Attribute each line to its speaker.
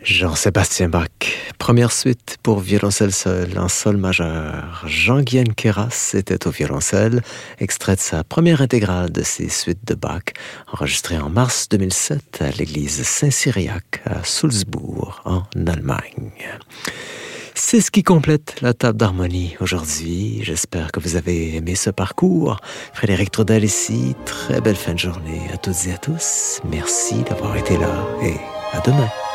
Speaker 1: Jean-Sébastien Bach, première suite pour violoncelle seul en sol majeur. Jean-Guyen Queyras était au violoncelle, extrait de sa première intégrale de ses suites de Bach, enregistrée en mars 2007 à l'église Saint-Cyriaque à Sulzbourg, en Allemagne. C'est ce qui complète la table d'harmonie aujourd'hui. J'espère que vous avez aimé ce parcours. Frédéric Trudel ici. Très belle fin de journée à toutes et à tous. Merci d'avoir été là et à demain.